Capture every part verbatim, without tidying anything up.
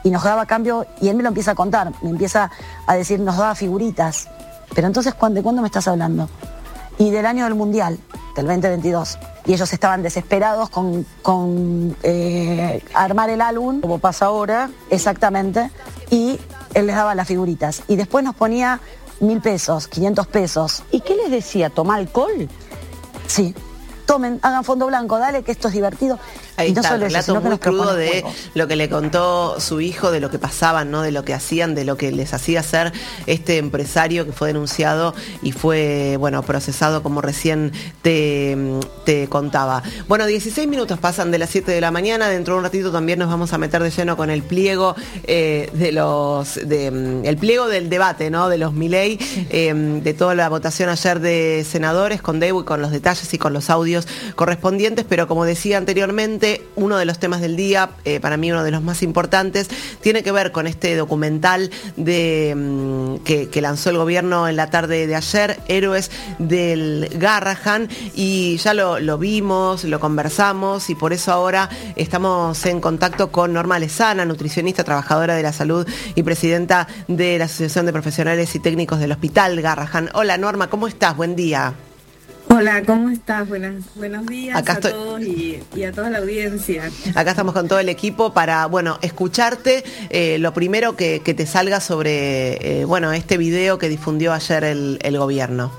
y nos daba cambio, y él me lo empieza a contar, me empieza a decir, nos daba figuritas. Pero entonces, ¿de cuándo me estás hablando? Y del año del Mundial, del veinte veintidós. Y ellos estaban desesperados con, con eh, armar el álbum, como pasa ahora, exactamente, y él les daba las figuritas. Y después nos ponía mil pesos, quinientos pesos. ¿Y qué les decía? ¿Toma alcohol? Sí. Tomen, hagan fondo blanco, dale que esto es divertido. Ahí y no está, solo el relato eso, sino muy que nos crudo de juegos. lo que le contó su hijo, de lo que pasaban, ¿no? De lo que hacían, de lo que les hacía ser este empresario que fue denunciado y fue, bueno, procesado, como recién te, te contaba. Bueno, dieciséis minutos pasan de las siete de la mañana. Dentro de un ratito también nos vamos a meter de lleno con el pliego eh, de los de, el pliego del debate, ¿no? De los Milei, eh, de toda la votación ayer de senadores, con Deu y con los detalles y con los audios correspondientes, pero como decía anteriormente, uno de los temas del día, eh, para mí uno de los más importantes, tiene que ver con este documental de, um, que, que lanzó el gobierno en la tarde de ayer, Héroes del Garrahan, y ya lo, lo vimos, lo conversamos, y por eso ahora estamos en contacto con Norma Lezana, nutricionista, trabajadora de la salud y presidenta de la Asociación de Profesionales y Técnicos del Hospital Garrahan. Hola Norma, ¿cómo estás? Buen día. Hola, ¿cómo estás? Buenas, buenos días Acá a estoy... todos y, y a toda la audiencia. Acá estamos con todo el equipo para, bueno, escucharte. Eh, lo primero que, que te salga sobre, eh, bueno, este video que difundió ayer el, el gobierno.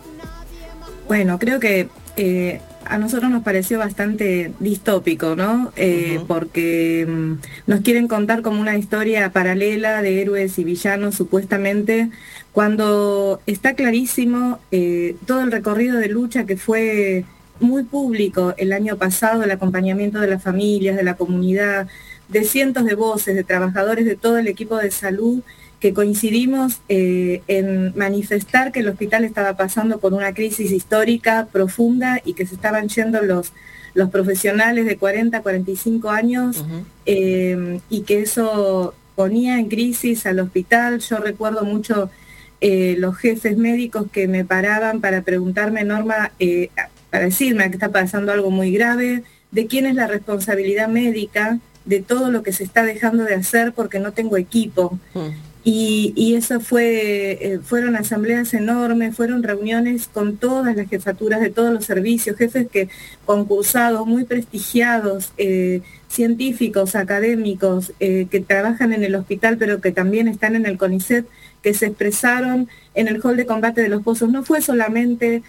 Bueno, creo que eh, a nosotros nos pareció bastante distópico, ¿no? Eh, uh-huh. Porque um, nos quieren contar como una historia paralela de héroes y villanos, supuestamente, cuando está clarísimo eh, todo el recorrido de lucha que fue muy público el año pasado, el acompañamiento de las familias, de la comunidad, de cientos de voces, de trabajadores de todo el equipo de salud, que coincidimos eh, en manifestar que el hospital estaba pasando por una crisis histórica profunda y que se estaban yendo los, los profesionales de cuarenta, cuarenta y cinco años, uh-huh. eh, y que eso ponía en crisis al hospital. Yo recuerdo mucho eh, los jefes médicos que me paraban para preguntarme, Norma, eh, para decirme que está pasando algo muy grave, de quién es la responsabilidad médica de todo lo que se está dejando de hacer porque no tengo equipo. Uh-huh. Y, y eso fue, eh, fueron asambleas enormes, fueron reuniones con todas las jefaturas de todos los servicios, jefes que concursados, muy prestigiados, eh, científicos, académicos, eh, que trabajan en el hospital pero que también están en el CONICET, que se expresaron en el hall de combate de Los Pozos. No fue solamente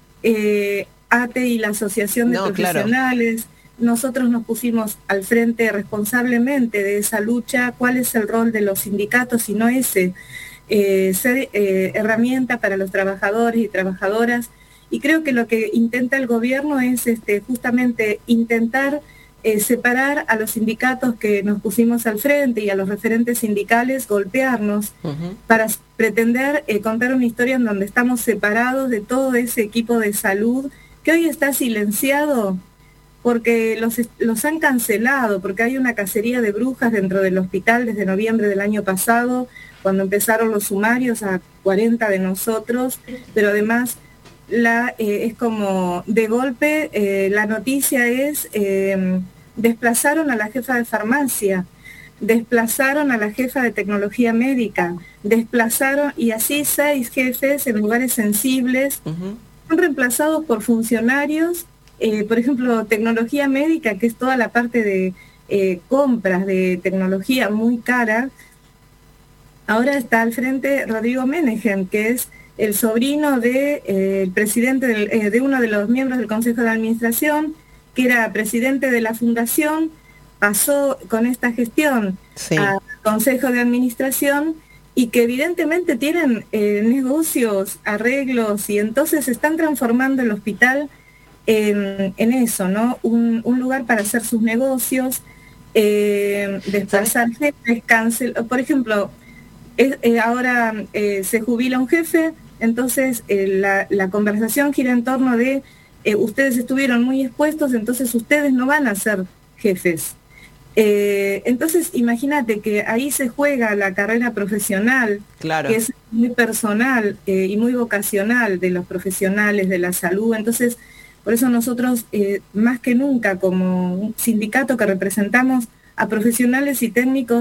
eh, A T E y la Asociación de no, Profesionales. Claro. Nosotros nos pusimos al frente responsablemente de esa lucha. ¿Cuál es el rol de los sindicatos si no ese? Eh, ser eh, herramienta para los trabajadores y trabajadoras. Y creo que lo que intenta el gobierno es este, justamente intentar eh, separar a los sindicatos que nos pusimos al frente y a los referentes sindicales, golpearnos, uh-huh. para pretender eh, contar una historia en donde estamos separados de todo ese equipo de salud que hoy está silenciado porque los, los han cancelado, porque hay una cacería de brujas dentro del hospital desde noviembre del año pasado, cuando empezaron los sumarios a cuarenta de nosotros, pero además la, eh, es como de golpe, eh, la noticia es, eh, desplazaron a la jefa de farmacia, desplazaron a la jefa de tecnología médica, desplazaron, y así seis jefes en lugares sensibles, uh-huh. son reemplazados por funcionarios. Eh, por ejemplo, tecnología médica, que es toda la parte de eh, compras de tecnología muy cara. Ahora está al frente Rodrigo Menehem, que es el sobrino del de, eh, presidente del, eh, de uno de los miembros del Consejo de Administración, que era presidente de la fundación, pasó con esta gestión sí. al Consejo de Administración, y que evidentemente tienen eh, negocios, arreglos, y entonces están transformando el hospital En, en eso, ¿no? Un, un lugar para hacer sus negocios, eh, desplazar jefes, cancel. Por ejemplo, es, eh, ahora eh, se jubila un jefe, entonces eh, la, la conversación gira en torno de eh, ustedes estuvieron muy expuestos, entonces ustedes no van a ser jefes. Eh, entonces, imagínate que ahí se juega la carrera profesional, claro. que es muy personal eh, y muy vocacional de los profesionales de la salud. Entonces, por eso nosotros, eh, más que nunca, como un sindicato que representamos a profesionales y técnicos